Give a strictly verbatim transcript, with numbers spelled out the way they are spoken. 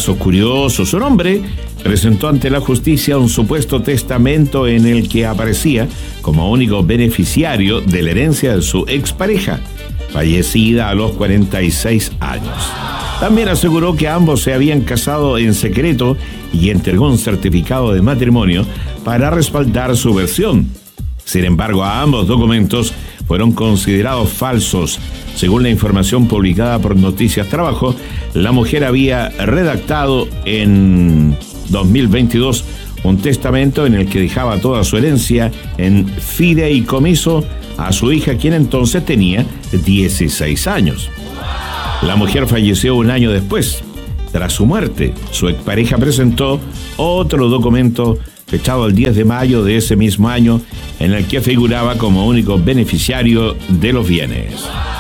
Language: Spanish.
casos curiosos. Un hombre presentó ante la justicia un supuesto testamento en el que aparecía como único beneficiario de la herencia de su expareja, fallecida a los cuarenta y seis años. También aseguró que ambos se habían casado en secreto y entregó un certificado de matrimonio para respaldar su versión. Sin embargo, ambos documentos fueron considerados falsos. Según la información publicada por Noticias Trabajo, la mujer había redactado en dos mil veintidós un testamento en el que dejaba toda su herencia en fideicomiso a su hija, quien entonces tenía dieciséis años. La mujer falleció un año después. Tras su muerte, su expareja presentó otro documento fechado el diez de mayo de ese mismo año, en el que figuraba como único beneficiario de los bienes.